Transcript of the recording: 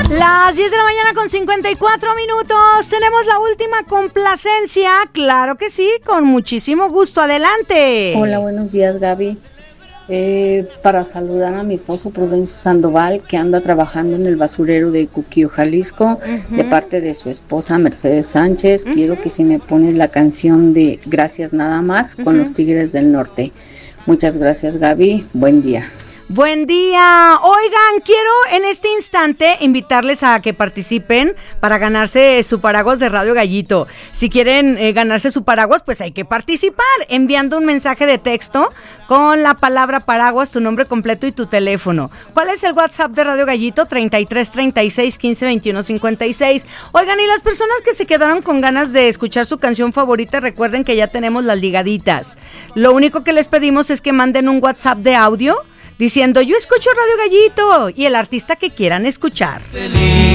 Las 10 de la mañana con 54 minutos. Tenemos la última complacencia. Claro que sí, con muchísimo gusto. Adelante. Hola, buenos días, Gaby. Para saludar a mi esposo Prudencio Sandoval, que anda trabajando en el basurero de Cuquío, Jalisco, de parte de su esposa Mercedes Sánchez. Quiero que si me pones la canción de Gracias Nada Más con los Tigres del Norte. Muchas gracias, Gaby. Buen día. Buen día. Oigan, quiero en este instante invitarles a que participen para ganarse su paraguas de Radio Gallito. Si quieren ganarse su paraguas, pues hay que participar enviando un mensaje de texto con la palabra paraguas, tu nombre completo y tu teléfono. ¿Cuál es el WhatsApp de Radio Gallito? 33 36 15 21 56. Oigan, y las personas que se quedaron con ganas de escuchar su canción favorita, recuerden que ya tenemos las ligaditas. Lo único que les pedimos es que manden un WhatsApp de audio diciendo yo escucho Radio Gallito y el artista que quieran escuchar. Feliz.